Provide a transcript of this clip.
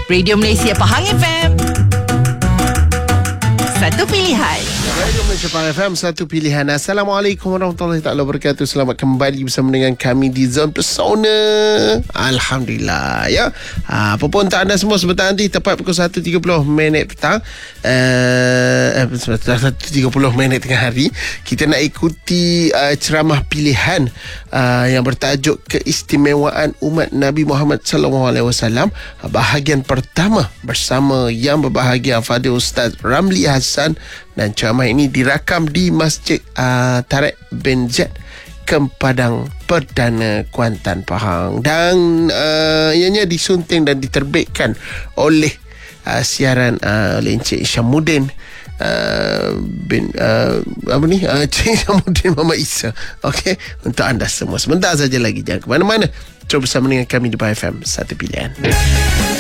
Radio Malaysia Pahang FM, satu pilihan. Radio Malaysia Pahang FM, satu pilihan. Assalamualaikum warahmatullahi taala wabarakatuh. Selamat kembali bersama dengan kami di Zone Pesona. Alhamdulillah ya. Apa pun tak anda semua, sebentar nanti tepat pukul 1.30 minit petang, 1.30 minit tengah hari, kita nak ikuti ceramah pilihan yang bertajuk Keistimewaan Umat Nabi Muhammad SAW, bahagian pertama bersama yang berbahagia Fadil Ustaz Ramli Hassan. Dan ceramah ini dirakam di Masjid Tareq bin Ziyad, Padang Perdana, Kuantan, Pahang. Dan ianya disunting dan diterbitkan oleh siaran oleh Encik Isyamuddin bin Encik Isyamuddin Muhammad Isa. Okey, untuk anda semua. Sebentar saja lagi, jangan ke mana-mana. Terus bersama dengan kami di FM, satu pilihan.